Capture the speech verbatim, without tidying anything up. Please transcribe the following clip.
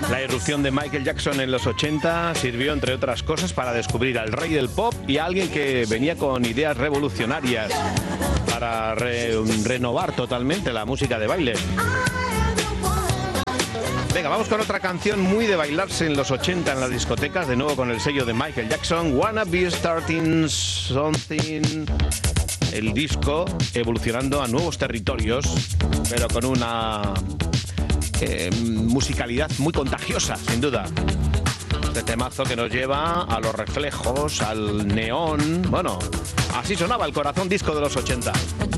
La irrupción de Michael Jackson en los ochenta sirvió, entre otras cosas, para descubrir al rey del pop y a alguien que venía con ideas revolucionarias para re renovar totalmente la música de baile. Venga, vamos con otra canción muy de bailarse en los ochenta en las discotecas, de nuevo con el sello de Michael Jackson, Wanna Be Starting Something. El disco evolucionando a nuevos territorios, pero con una eh, musicalidad muy contagiosa, sin duda. Este temazo que nos lleva a los reflejos, al neón. Bueno, así sonaba el Corazón Disco de los ochenta.